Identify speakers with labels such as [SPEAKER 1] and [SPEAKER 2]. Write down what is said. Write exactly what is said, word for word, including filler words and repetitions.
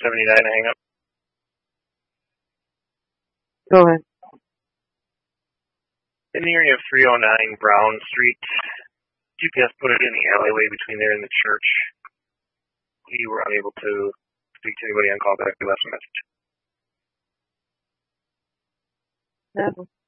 [SPEAKER 1] seventy-nine hang up.
[SPEAKER 2] Go ahead.
[SPEAKER 1] In the area of three oh nine Brown Street, G P S put it in the alleyway between there and the church. We were unable to speak to anybody on callback. We left a message.
[SPEAKER 2] That